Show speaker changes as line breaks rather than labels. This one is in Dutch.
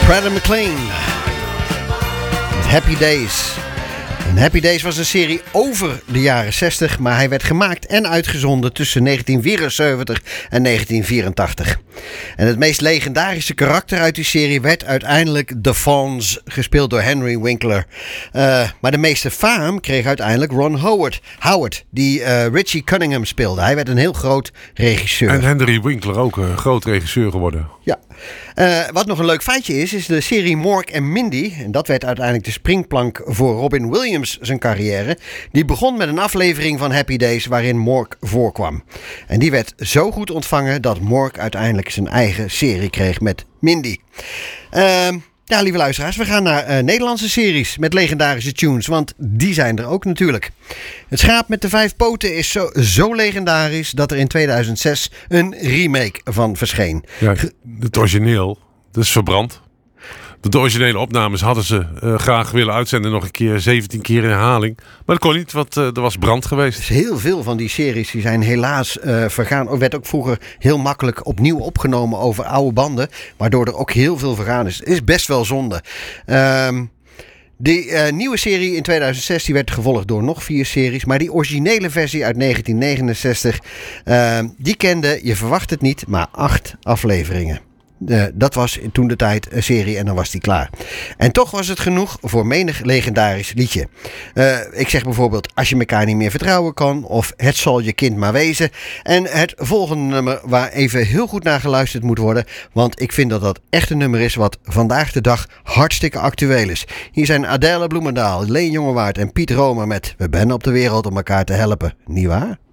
Brad McLean. Happy Days. En Happy Days was een serie over de jaren 60, maar hij werd gemaakt en uitgezonden tussen 1974 en 1984. En het meest legendarische karakter uit die serie werd uiteindelijk The Fonz, gespeeld door Henry Winkler. Maar de meeste faam kreeg uiteindelijk Ron Howard, die Richie Cunningham speelde. Hij werd een heel groot regisseur.
En Henry Winkler ook een groot regisseur geworden.
Ja. Wat nog een leuk feitje is de serie Mork en Mindy. En dat werd uiteindelijk de springplank voor Robin Williams zijn carrière. Die begon met een aflevering van Happy Days waarin Mork voorkwam. En die werd zo goed ontvangen dat Mork uiteindelijk zijn eigen serie kreeg met Mindy. Ja, lieve luisteraars, we gaan naar Nederlandse series met legendarische tunes, want die zijn er ook natuurlijk. Het schaap met de 5 poten is zo legendarisch dat er in 2006 een remake van verscheen.
Ja, het origineel, dat is verbrand. De originele opnames hadden ze graag willen uitzenden nog een keer, 17 keer in herhaling. Maar dat kon niet, want er was brand geweest.
Dus heel veel van die series die zijn helaas vergaan. Er werd ook vroeger heel makkelijk opnieuw opgenomen over oude banden, waardoor er ook heel veel vergaan is. Is best wel zonde. Die nieuwe serie in 2006 die werd gevolgd door nog 4 series. Maar die originele versie uit 1969, die kende, je verwacht het niet, maar 8 afleveringen. Dat was toen de tijd een serie en dan was die klaar. En toch was het genoeg voor menig legendarisch liedje. Ik zeg bijvoorbeeld Als je elkaar niet meer vertrouwen kan, of Het zal je kind maar wezen. En het volgende nummer waar even heel goed naar geluisterd moet worden, want ik vind dat dat echt een nummer is wat vandaag de dag hartstikke actueel is. Hier zijn Adele Bloemendaal, Leen Jongewaard en Piet Roma met We ben op de wereld om elkaar te helpen. Niet waar?